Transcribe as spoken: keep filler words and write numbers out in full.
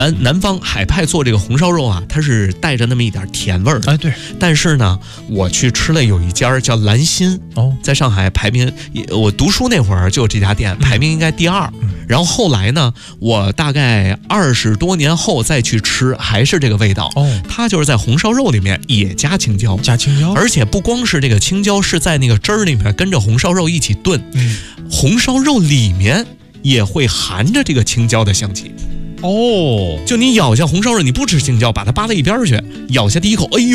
南南方海派做这个红烧肉啊，它是带着那么一点甜味儿的。 哎，对。 但是呢，我去吃了有一家叫兰心哦， 在上海排名，我读书那会儿就有这家店，排名应该第二。 嗯、 然后后来呢，我大概二十多年后再去吃，还是这个味道。 哦， 它就是在红烧肉里面也加青椒， 加青椒， 而且不光是这个青椒是在那个汁儿里面跟着红烧肉一起炖， 嗯， 红烧肉里面也会含着这个青椒的香气。 哦， 就你咬下红烧肉，你不吃青椒，把它扒到一边去，咬下第一口，哎呦。